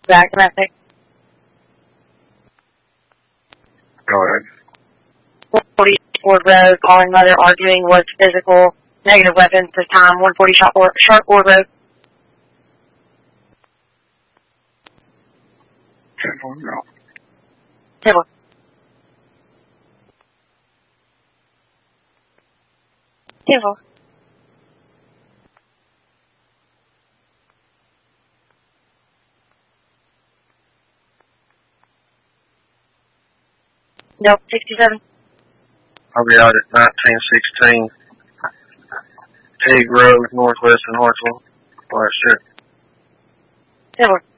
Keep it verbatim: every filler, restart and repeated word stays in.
Back domestic. Go ahead. one forty Ford Road, calling mother, arguing was physical. Negative weapons this time. one forty Sharp Ford Road. ten four, go. ten four. ten four. No, sixty-seven. I'll be out at nineteen sixteen Teague Road, northwest of Hartsville. Last check. ten four.